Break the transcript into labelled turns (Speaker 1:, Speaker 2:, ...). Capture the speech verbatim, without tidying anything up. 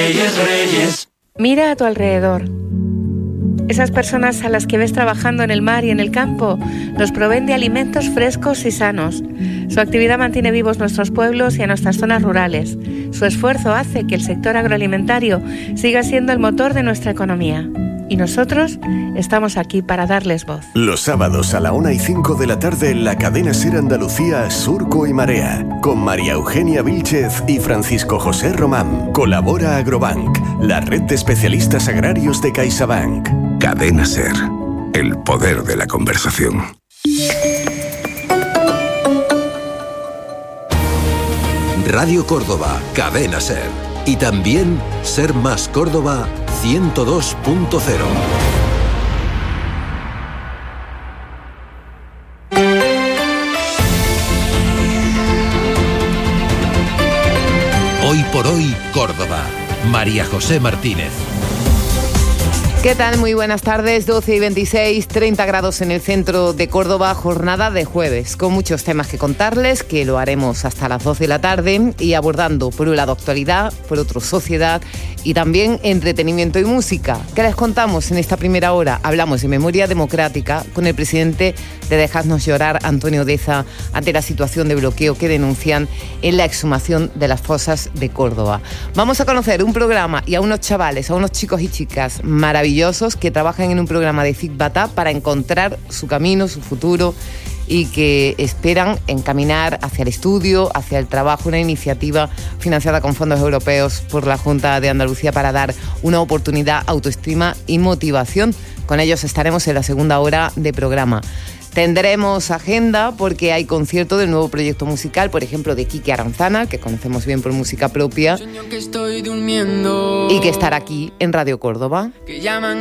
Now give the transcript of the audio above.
Speaker 1: Reyes, Reyes.
Speaker 2: Mira a tu alrededor. Esas personas a las que ves trabajando en el mar y en el campo nos proveen de alimentos frescos y sanos. Su actividad mantiene vivos nuestros pueblos y a nuestras zonas rurales. Su esfuerzo hace que el sector agroalimentario siga siendo el motor de nuestra economía. Y nosotros estamos aquí para darles voz.
Speaker 3: Los sábados a la una y cinco de la tarde en la cadena SER Andalucía, Surco y Marea, con María Eugenia Vílchez y Francisco José Román. Colabora Agrobank, la red de especialistas agrarios de CaixaBank.
Speaker 4: Cadena SER, el poder de la conversación.
Speaker 5: Radio Córdoba, Cadena SER. Y también Ser Más Córdoba ciento dos punto cero. Hoy por hoy, Córdoba. María José Martínez.
Speaker 6: ¿Qué tal? Muy buenas tardes, doce y veintiséis, treinta grados en el centro de Córdoba, jornada de jueves, con muchos temas que contarles, que lo haremos hasta las doce de la tarde, y abordando por un lado actualidad, por otro sociedad y también entretenimiento y música. ¿Qué les contamos en esta primera hora? Hablamos de memoria democrática con el presidente de Dejadnos Llorar, Antonio Deza, ante la situación de bloqueo que denuncian en la exhumación de las fosas de Córdoba. Vamos a conocer un programa y a unos chavales, a unos chicos y chicas maravillosos que trabajan en un programa de Fitbata para encontrar su camino, su futuro, y que esperan encaminar hacia el estudio, hacia el trabajo, una iniciativa financiada con fondos europeos por la Junta de Andalucía para dar una oportunidad, autoestima y motivación. Con ellos estaremos en la segunda hora de programa. Tendremos agenda porque hay concierto del nuevo proyecto musical, por ejemplo, de Quique Aranzana, que conocemos bien por música propia, y que estará aquí en Radio Córdoba.